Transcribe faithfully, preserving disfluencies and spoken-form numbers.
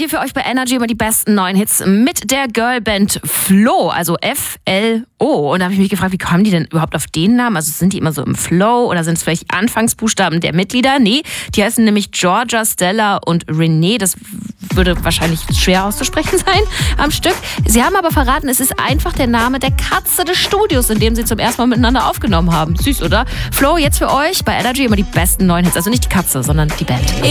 hier für euch bei Energy immer die besten neuen Hits mit der Girlband Flo, also F L O. Und da habe ich mich gefragt, wie kommen die denn überhaupt auf den Namen? Also sind die immer so im Flow oder sind es vielleicht Anfangsbuchstaben der Mitglieder? Nee, die heißen nämlich Georgia, Stella und Renee. Das würde wahrscheinlich schwer auszusprechen sein am Stück. Sie haben aber verraten, es ist einfach der Name der Katze des Studios, in dem sie zum ersten Mal miteinander aufgenommen haben. Süß, oder? Flo, jetzt für euch bei Energy immer die besten neuen Hits. Also nicht die Katze, sondern die Band.